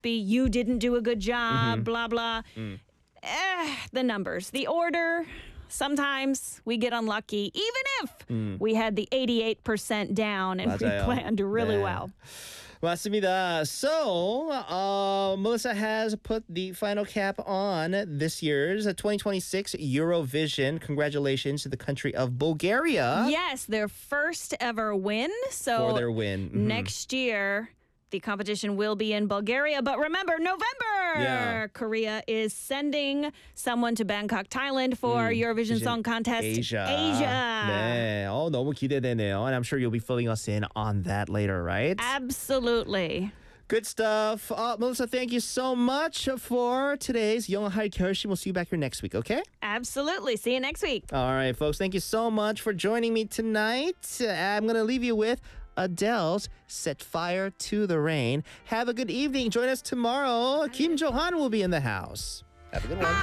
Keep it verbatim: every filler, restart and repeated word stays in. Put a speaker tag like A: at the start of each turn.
A: be you didn't do a good job,
B: Mm-hmm.
A: blah, blah.
B: Mm.
A: Eh, the numbers, the order, sometimes we get unlucky, even if we had the eighty-eight percent down and
B: Mm. 맞아요.
A: we planned really
B: 네.
A: well.
B: 맞습니다. So, uh, Melissa has put the final cap on this year's twenty twenty-six Eurovision. Congratulations to the country of Bulgaria
A: Yes, their first ever win. So
B: for their win. Mhm.
A: next year, the competition will be in Bulgaria. But remember, November,
B: Yeah.
A: Korea is sending someone to Bangkok, Thailand for Eurovision
B: Vision
A: Song Contest
B: Asia.
A: Asia.
B: 네. 어, 너무 기대되네요. And I'm sure you'll be filling us in on that later, right?
A: Absolutely.
B: Good stuff. Uh, Melissa, thank you so much for today's 영어할 결심. We'll see you back here next week, okay?
A: Absolutely. See you next week.
B: All right, folks. Thank you so much for joining me tonight. Uh, I'm going to leave you with Adele's Set Fire to the Rain. Have a good evening. Join us tomorrow. Kim Jo-han will be in the house. Have a good one.